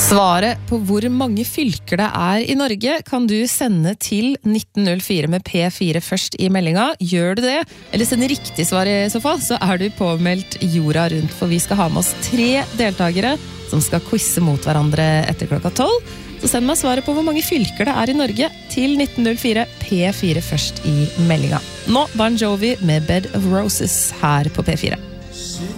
Svaret på hvor mange fylker det I Norge kan du sende til 1904 med P4 først I meldinga. Gjør du det, eller send riktig svar I så fall, så du påmeldt jorda rundt, for vi skal ha med oss 3 deltakere som skal quizze mot hverandre etter klokka 12. Så send meg svaret på hvor mange fylker det I Norge til 1904 P4 først I meldinga. Nå Bon Jovi med Bed of Roses her på P4.